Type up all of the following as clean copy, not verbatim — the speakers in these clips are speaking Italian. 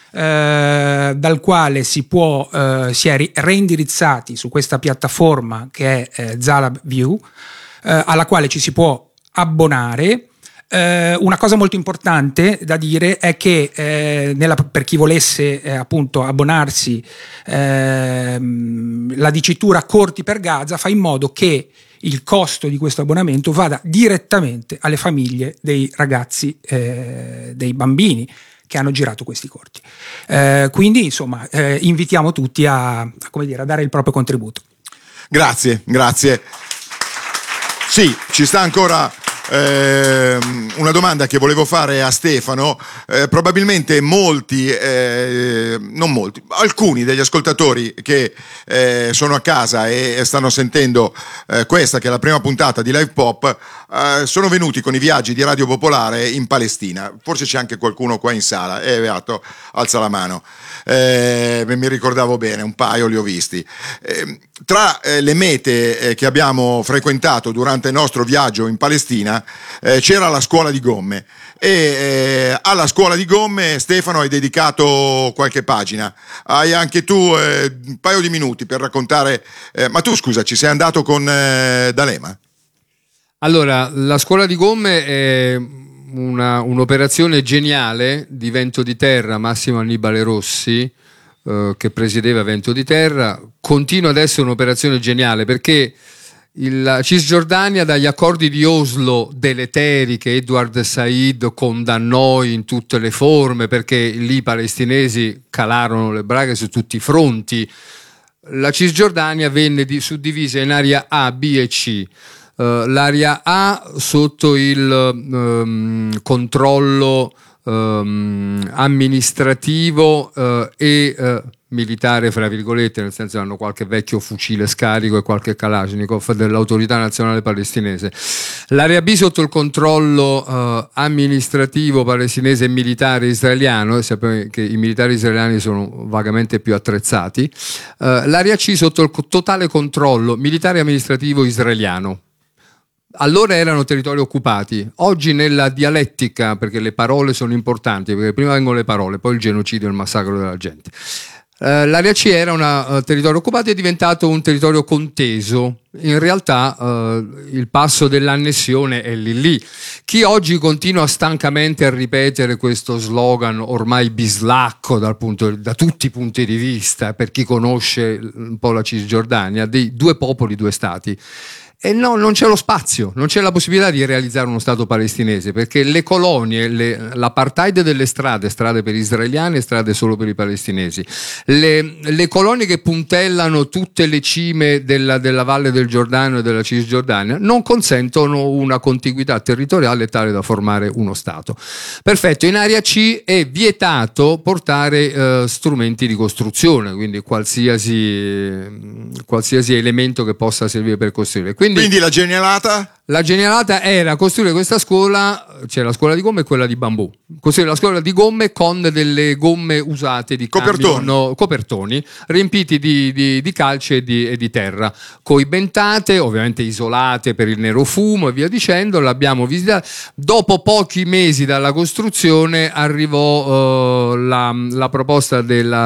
dal quale si è reindirizzati su questa piattaforma che è Zalab View, alla quale ci si può abbonare. Una cosa molto importante da dire è che per chi volesse appunto abbonarsi, la dicitura Corti per Gaza fa in modo che il costo di questo abbonamento vada direttamente alle famiglie dei ragazzi, dei bambini che hanno girato questi corti. Quindi insomma invitiamo tutti a dare il proprio contributo. Grazie. Sì, ci sta ancora una domanda che volevo fare a Stefano. Probabilmente alcuni degli ascoltatori che sono a casa e stanno sentendo questa che è la prima puntata di Live Pop sono venuti con i viaggi di Radio Popolare in Palestina. Forse c'è anche qualcuno qua in sala. Beato, alza la mano. Mi ricordavo bene, un paio li ho visti. Tra le mete che abbiamo frequentato durante il nostro viaggio in Palestina c'era la scuola di gomme e alla scuola di gomme, Stefano, hai dedicato qualche pagina. Hai anche tu un paio di minuti per raccontare, ma tu scusa, ci sei andato con D'Alema? Allora, la scuola di gomme è un'operazione geniale di Vento di Terra, Massimo Annibale Rossi, che presiedeva Vento di Terra. Continua ad essere un'operazione geniale perché la Cisgiordania, dagli accordi di Oslo deleteri che Edward Said condannò in tutte le forme, perché lì i palestinesi calarono le braghe su tutti i fronti, la Cisgiordania venne suddivisa in area A, B e C. L'area A sotto il controllo amministrativo e militare, fra virgolette, nel senso che hanno qualche vecchio fucile scarico e qualche Kalashnikov dell'autorità nazionale palestinese. L'area B sotto il controllo amministrativo palestinese e militare israeliano, e sappiamo che i militari israeliani sono vagamente più attrezzati. L'area C sotto il totale controllo militare e amministrativo israeliano. Allora erano territori occupati. Oggi nella dialettica, perché le parole sono importanti, perché prima vengono le parole, poi il genocidio e il massacro della gente. L'area C era un territorio occupato e è diventato un territorio conteso. In realtà il passo dell'annessione è lì. Chi oggi continua stancamente a ripetere questo slogan ormai bislacco da tutti i punti di vista, per chi conosce un po' la Cisgiordania, dei due popoli, due stati, e no, non c'è lo spazio, non c'è la possibilità di realizzare uno Stato palestinese, perché le colonie, l'apartheid delle strade per gli israeliani e strade solo per i palestinesi, le colonie che puntellano tutte le cime della Valle del Giordano e della Cisgiordania non consentono una contiguità territoriale tale da formare uno Stato. Perfetto, in area C è vietato portare strumenti di costruzione, quindi qualsiasi elemento che possa servire per costruire. Quindi la genialata? La genialata era costruire questa scuola, c'è la scuola di gomme e quella di bambù. Costruire la scuola di gomme con delle gomme usate di copertoni riempiti di calce e di terra, coibentate, ovviamente isolate per il nero fumo e via dicendo. L'abbiamo visitata. Dopo pochi mesi dalla costruzione arrivò la proposta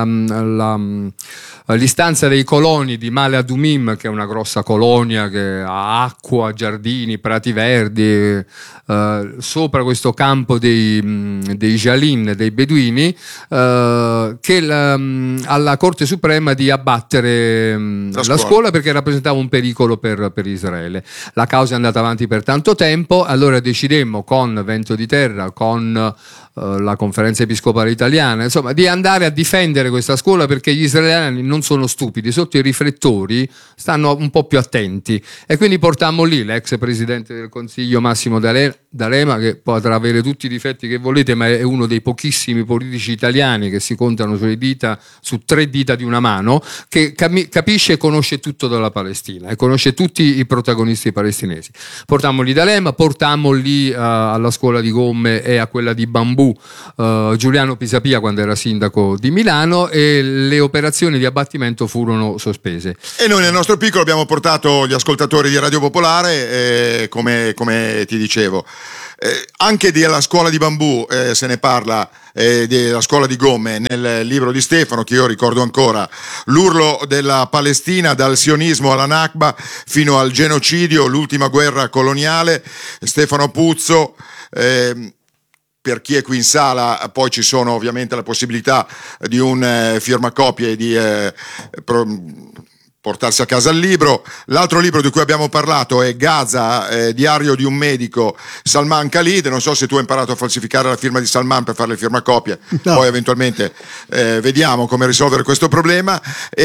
l'istanza dei coloni di Male Adumim, che è una grossa colonia che ha acqua, giardini, prati verdi, sopra questo campo dei Jalin, dei Beduini, alla Corte Suprema di abbattere la scuola perché rappresentava un pericolo per Israele. La causa è andata avanti per tanto tempo, allora decidemmo con Vento di Terra, con la Conferenza Episcopale Italiana, insomma, di andare a difendere questa scuola, perché gli israeliani non sono stupidi, sotto i riflettori stanno un po' più attenti, e quindi portammo lì l'ex presidente del Consiglio Massimo D'Alema, che potrà avere tutti i difetti che volete, ma è uno dei pochissimi politici italiani che si contano su 3 dita di una mano, che capisce e conosce tutto della Palestina e conosce tutti i protagonisti palestinesi. Portammo lì D'Alema, portammo lì alla scuola di gomme e a quella di bambù Giuliano Pisapia quando era sindaco di Milano, e le operazioni di abbattimento furono sospese. E noi nel nostro piccolo abbiamo portato gli ascoltatori di Radio Popolare, come ti dicevo. Anche della scuola di bambù se ne parla, della scuola di Gomme nel libro di Stefano, che io ricordo ancora, l'urlo della Palestina dal sionismo alla Nakba fino al genocidio, l'ultima guerra coloniale, Stefano Puzzo. Per chi è qui in sala poi ci sono ovviamente la possibilità di un firmacopie e di portarsi a casa il libro. L'altro libro di cui abbiamo parlato è Gaza, diario di un medico, Salman Khalid. Non so se tu hai imparato a falsificare la firma di Salman per fare le firmacopie, no. Poi eventualmente vediamo come risolvere questo problema.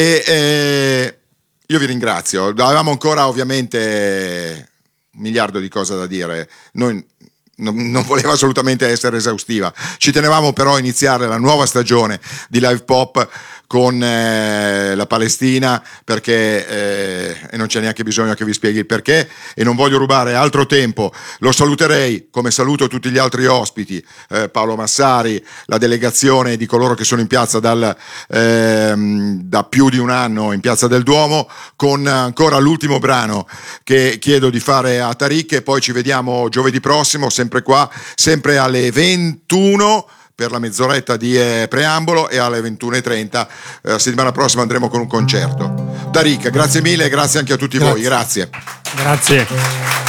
Io vi ringrazio. Avevamo ancora ovviamente un miliardo di cose da dire. Noi non voleva assolutamente essere esaustiva. Ci tenevamo però a iniziare la nuova stagione di Live Pop con la Palestina, perché e non c'è neanche bisogno che vi spieghi il perché, e non voglio rubare altro tempo. Lo saluterei come saluto tutti gli altri ospiti, Paolo Massari, la delegazione di coloro che sono in piazza da più di un anno in Piazza del Duomo, con ancora l'ultimo brano che chiedo di fare a Tariq, e poi ci vediamo giovedì prossimo sempre qua, sempre alle 21 per la mezz'oretta di preambolo, e alle 21:30 la settimana prossima andremo con un concerto. Tariq, grazie mille e grazie anche a tutti voi. Grazie.